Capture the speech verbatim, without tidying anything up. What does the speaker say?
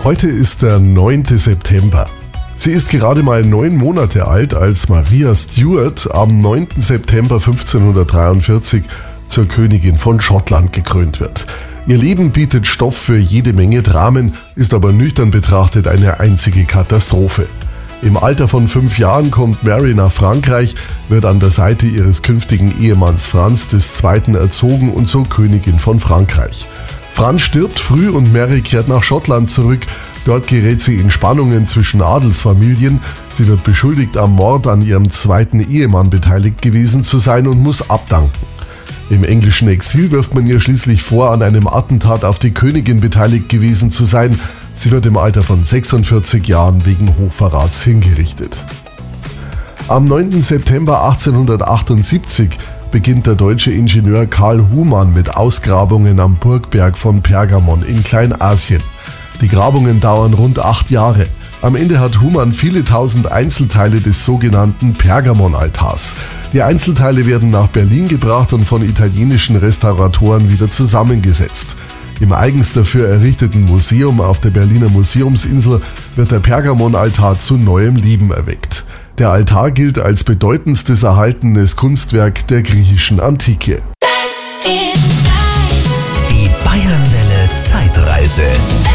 Heute ist der neunte September. Sie ist gerade mal neun Monate alt, als Maria Stuart am neunten September fünfzehnhundertdreiundvierzig zur Königin von Schottland gekrönt wird. Ihr Leben bietet Stoff für jede Menge Dramen, ist aber nüchtern betrachtet eine einzige Katastrophe. Im Alter von fünf Jahren kommt Mary nach Frankreich, wird an der Seite ihres künftigen Ehemanns Franz der Zweite erzogen und zur Königin von Frankreich. Franz stirbt früh und Mary kehrt nach Schottland zurück. Dort gerät sie in Spannungen zwischen Adelsfamilien. Sie wird beschuldigt, am Mord an ihrem zweiten Ehemann beteiligt gewesen zu sein und muss abdanken. Im englischen Exil wirft man ihr schließlich vor, an einem Attentat auf die Königin beteiligt gewesen zu sein. Sie wird im Alter von sechsundvierzig Jahren wegen Hochverrats hingerichtet. Am neunten September achtzehnhundertachtundsiebzig beginnt der deutsche Ingenieur Karl Humann mit Ausgrabungen am Burgberg von Pergamon in Kleinasien. Die Grabungen dauern rund acht Jahre. Am Ende hat Humann viele tausend Einzelteile des sogenannten Pergamon-Altars. Die Einzelteile werden nach Berlin gebracht und von italienischen Restauratoren wieder zusammengesetzt. Im eigens dafür errichteten Museum auf der Berliner Museumsinsel wird der Pergamon-Altar zu neuem Leben erweckt. Der Altar gilt als bedeutendstes erhaltenes Kunstwerk der griechischen Antike. Die Bayernwelle Zeitreise.